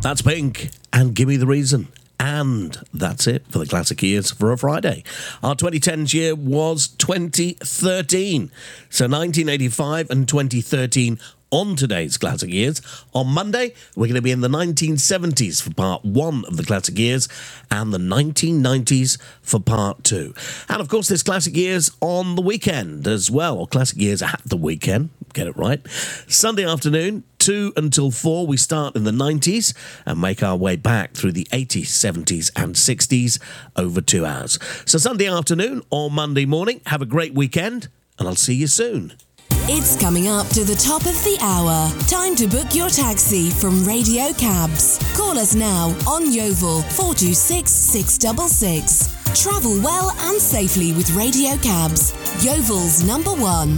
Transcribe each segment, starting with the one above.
That's Pink and Give Me the Reason. And that's it for the Classic Years for a Friday. Our 2010s year was 2013. So 1985 and 2013 on today's Classic Years. On Monday, we're going to be in the 1970s for part 1 of the Classic Years and the 1990s for part 2. And of course, this Classic Years on the weekend as well, or Classic Years at the weekend, get it right. Sunday afternoon, 2 until 4, we start in the 90s and make our way back through the 80s, 70s and 60s over 2 hours. So Sunday afternoon or Monday morning, have a great weekend and I'll see you soon. It's coming up to the top of the hour. Time to book your taxi from Radio Cabs. Call us now on Yeovil 426 666. Travel well and safely with Radio Cabs. Yeovil's number 1.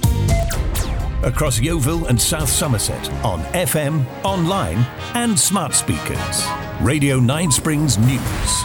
Across Yeovil and South Somerset on FM, online and smart speakers. Radio 9 Springs News.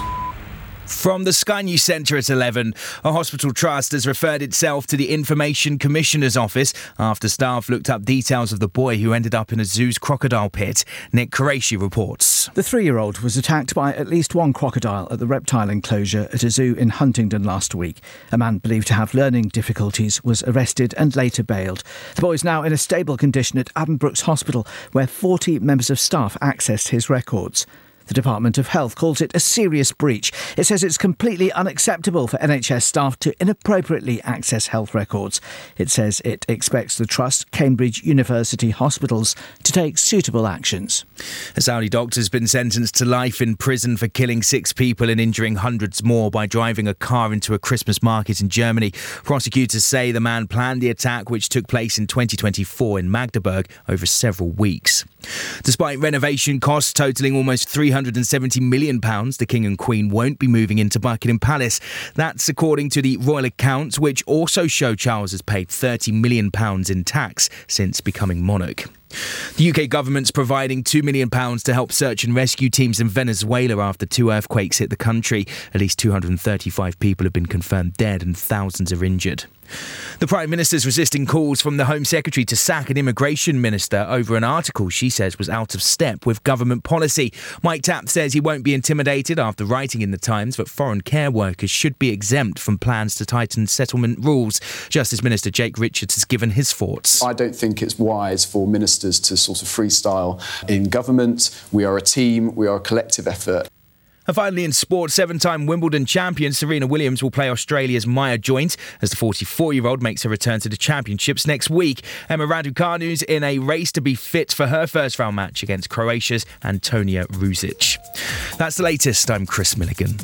From the Sky News Centre at 11, a hospital trust has referred itself to the Information Commissioner's Office after staff looked up details of the boy who ended up in a zoo's crocodile pit. Nick Qureshi reports. The 3-year-old was attacked by at least one crocodile at the reptile enclosure at a zoo in Huntingdon last week. A man believed to have learning difficulties was arrested and later bailed. The boy is now in a stable condition at Addenbrooke's Hospital, where 40 members of staff accessed his records. The Department of Health calls it a serious breach. It says it's completely unacceptable for NHS staff to inappropriately access health records. It says it expects the Trust, Cambridge University Hospitals to take suitable actions. A Saudi doctor has been sentenced to life in prison for killing 6 people and injuring hundreds more by driving a car into a Christmas market in Germany. Prosecutors say the man planned the attack, which took place in 2024 in Magdeburg, over several weeks. Despite renovation costs totalling almost £370 million, the King and Queen won't be moving into Buckingham Palace. That's according to the royal accounts, which also show Charles has paid £30 million in tax since becoming monarch. The UK government's providing £2 million to help search and rescue teams in Venezuela after 2 earthquakes hit the country. At least 235 people have been confirmed dead and thousands are injured. The Prime Minister's resisting calls from the Home Secretary to sack an immigration minister over an article she says was out of step with government policy. Mike Tapp says he won't be intimidated after writing in The Times that foreign care workers should be exempt from plans to tighten settlement rules. Justice Minister Jake Richards has given his thoughts. I don't think it's wise for ministers to sort of freestyle in government. We are a team, we are a collective effort. And finally in sport, 7-time Wimbledon champion Serena Williams will play Australia's Maya Joint as the 44-year-old makes her return to the championships next week. Emma Raducanu's in a race to be fit for her first round match against Croatia's Antonia Ruzic. That's the latest. I'm Chris Milligan.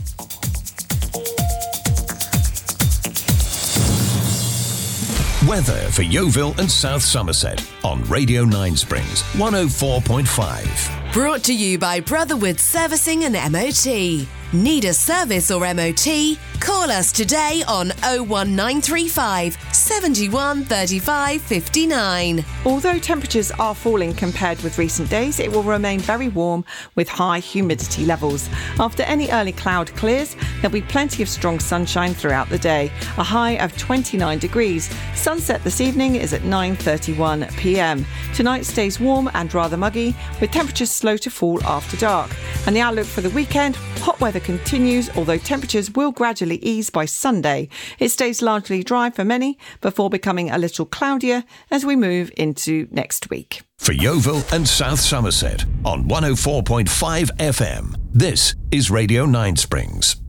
Weather for Yeovil and South Somerset on Radio 9 Springs 104.5. Brought to you by Brotherwood Servicing and MOT. Need a service or MOT? Call us today on 01935 71 35 59. Although temperatures are falling compared with recent days, it will remain very warm with high humidity levels. After any early cloud clears, there'll be plenty of strong sunshine throughout the day, a high of 29 degrees. Sunset this evening is at 9:31 p.m. Tonight stays warm and rather muggy, with temperatures slow to fall after dark. And the outlook for the weekend, hot weather continues, although temperatures will gradually ease by Sunday. It stays largely dry for many before becoming a little cloudier as we move into next week. For Yeovil and South Somerset on 104.5 FM, this is Radio 9 Springs.